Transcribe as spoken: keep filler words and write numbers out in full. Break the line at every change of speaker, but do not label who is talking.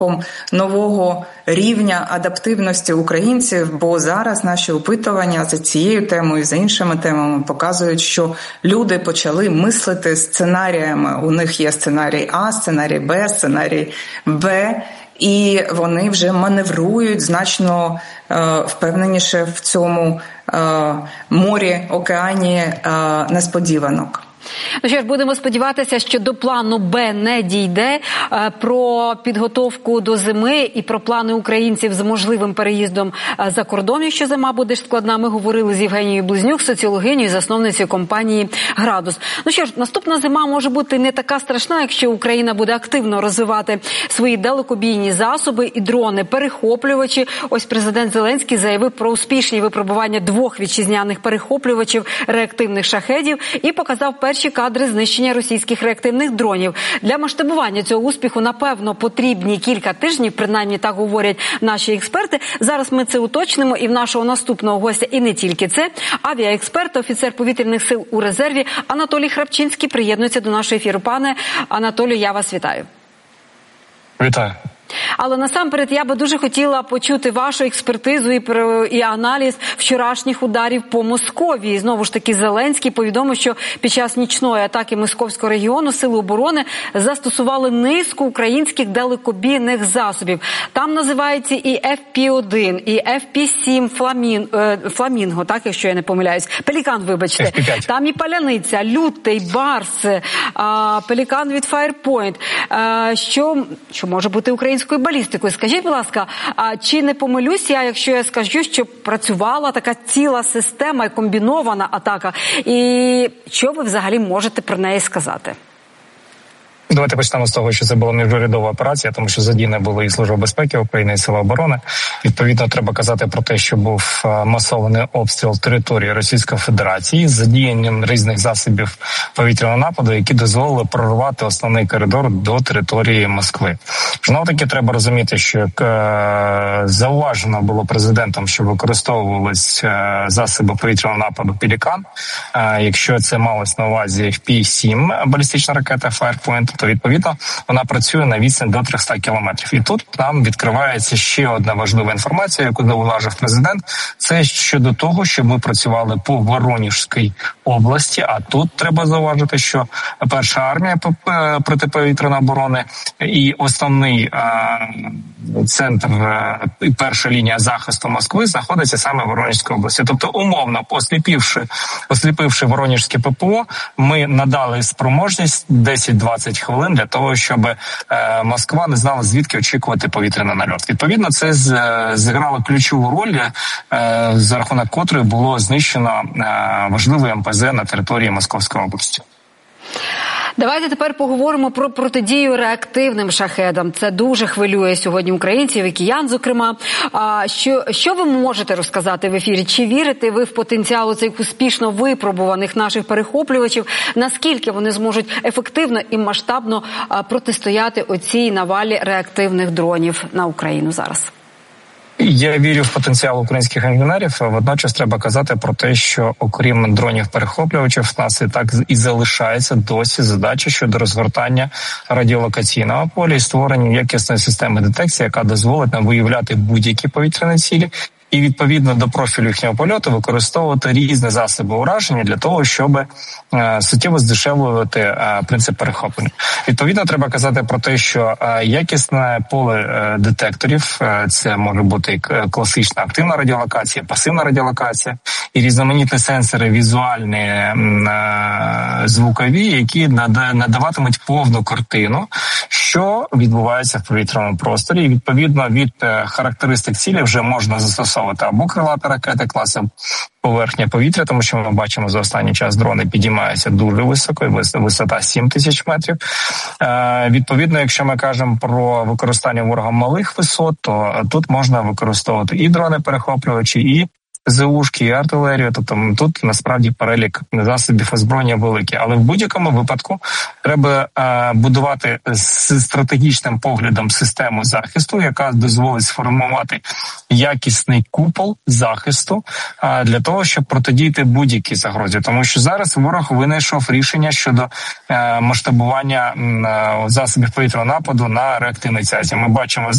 нового рівня адаптивності українців, бо зараз наші опитування за цією темою, за іншими темами показують, що люди почали мислити сценаріями. У них є сценарій А, сценарій Б, сценарій В, і вони вже маневрують значно е, впевненіше в цьому е, морі, океані е, несподіванок.
Ну що ж, будемо сподіватися, що до плану Б не дійде. Про підготовку до зими і про плани українців з можливим переїздом за кордон, якщо зима буде складна, ми говорили з Євгенією Близнюк, соціологинею, засновницею компанії «Градус». Ну що ж, наступна зима може бути не така страшна, якщо Україна буде активно розвивати свої далекобійні засоби і дрони-перехоплювачі. Ось президент Зеленський заявив про успішні випробування двох вітчизняних перехоплювачів реактивних шахедів і показав перші кадри знищення російських реактивних дронів. Для масштабування цього успіху, напевно, потрібні кілька тижнів, принаймні так говорять наші експерти. Зараз ми це уточнимо і в нашого наступного гостя, і не тільки це. Авіаексперт, офіцер повітряних сил у резерві Анатолій Храпчинський приєднується до нашого ефіру. Пане Анатолію, я вас вітаю.
Вітаю.
Але насамперед я би дуже хотіла почути вашу експертизу і, і аналіз вчорашніх ударів по Московії. Знову ж таки, Зеленський повідомив, що під час нічної атаки Московського регіону Сили оборони застосували низку українських далекобійних засобів. Там називається і еф пі один, і еф пі сім Фламін, е, Фламінго, так, якщо я не помиляюсь. Пелікан, вибачте.
еф пі п'ять.
Там і Паляниця, Лютий, Барс, е, Пелікан від Фаєрпойнт. Е, що, що може бути українською балістикою. Скажіть, будь ласка, а чи не помилюсь я, якщо я скажу, що працювала така ціла система і комбінована атака? І що ви взагалі можете про неї сказати?
Давайте почнемо з того, що це була міжурядова операція, тому що задіяні були і Служба безпеки України, і Сили оборони. Відповідно, треба казати про те, що був масований обстріл території Російської Федерації з задіянням різних засобів повітряного нападу, які дозволили прорвати основний коридор до території Москви. Знову-таки треба розуміти, що зауважено було президентом, що використовувались засоби повітряного нападу «Пелікан». Якщо це малось на увазі еф пі сім, балістична ракета «Фаєрпойнт», то, відповідно, вона працює на відстань до триста кілометрів. І тут нам відкривається ще одна важлива інформація, яку зауважив президент. Це щодо того, що ми працювали по Воронежській області, а тут треба зауважити, що перша армія протиповітряної оборони і основний а, центр, і перша лінія захисту Москви знаходиться саме в Воронежській області. Тобто, умовно, осліпивши, осліпивши Воронежське пе пе о, ми надали спроможність десять-двадцять хвилин для того, щоб е, Москва не знала, звідки очікувати повітряний нальот. Відповідно, це з, зіграло ключову роль, е, за рахунок котрої було знищено е, важливий ем пе зет на території Московської області.
Давайте тепер поговоримо про протидію реактивним шахедам. Це дуже хвилює сьогодні українців і киян, зокрема. А що, що ви можете розказати в ефірі? Чи вірите ви в потенціал цих успішно випробуваних наших перехоплювачів? Наскільки вони зможуть ефективно і масштабно протистояти оцій навалі реактивних дронів на Україну зараз?
Я вірю в потенціал українських інженерів. Водночас треба казати про те, що окрім дронів-перехоплювачів, в нас і так і залишається досі задача щодо розгортання радіолокаційного поля і створення якісної системи детекції, яка дозволить нам виявляти будь-які повітряні цілі і відповідно до профілю їхнього польоту використовувати різні засоби ураження для того, щоб е, суттєво здешевлювати е, принцип перехоплення. Відповідно, треба казати про те, що е, якісне поле е, детекторів е, це може бути класична активна радіолокація, пасивна радіолокація і різноманітні сенсори візуальні, е, звукові, які надаватимуть повну картину, що відбувається в повітряному просторі. І відповідно від е, характеристик цілі вже можна застосовувати або крилаті ракети класу поверхня повітря, тому що ми бачимо за останній час дрони підіймаються дуже високо, висота сім тисяч метрів. Е, відповідно, якщо ми кажемо про використання ворогом малих висот, то тут можна використовувати і дрони-перехоплювачі, і ЗУшки і артилерію. Тобто тут насправді перелік засобів озброєння великий. Але в будь-якому випадку треба е, будувати з стратегічним поглядом систему захисту, яка дозволить сформувати якісний купол захисту е, для того, щоб протидіяти будь-якій загрозі. Тому що зараз ворог винайшов рішення щодо е, масштабування е, засобів повітряного нападу на реактивний цязі. Ми бачимо